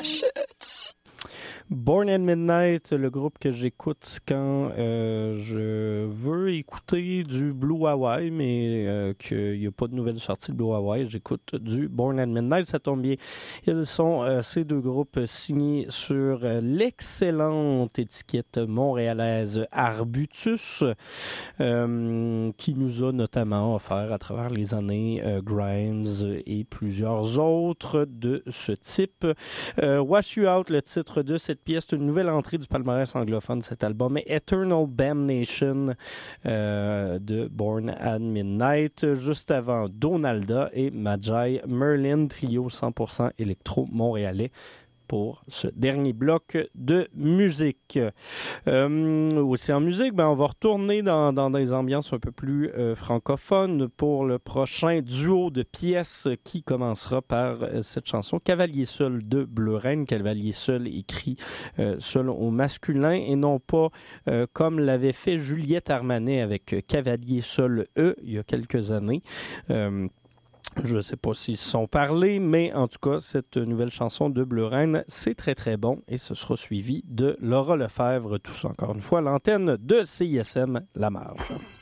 shit. Born at Midnight, le groupe que j'écoute quand je veux écouter du Blue Hawaii, mais qu'il n'y a pas de nouvelles sorties de Blue Hawaii, j'écoute du Born at Midnight, ça tombe bien. Ils sont ces deux groupes signés sur l'excellente étiquette montréalaise Arbutus, qui nous a notamment offert à travers les années Grimes et plusieurs autres de ce type. Wash You Out, le titre de cette pièce, c'est une nouvelle entrée du palmarès anglophone de cet album, Eternal Damnation de Born at Midnight, juste avant Donalda et Magi Merlin, trio 100% électro-montréalais pour ce dernier bloc de musique. Aussi en musique, on va retourner dans des ambiances un peu plus francophones pour le prochain duo de pièces qui commencera par cette chanson Cavalier seul de Bleu Reine. Cavalier seul écrit seul au masculin et non pas comme l'avait fait Juliette Armanet avec Cavalier seul E il y a quelques années. Je ne sais pas s'ils se sont parlé, mais en tout cas, cette nouvelle chanson de Bleu Reine, c'est très très bon et ce sera suivi de Laura Lefebvre, tout ça encore une fois, l'antenne de CISM La Marge.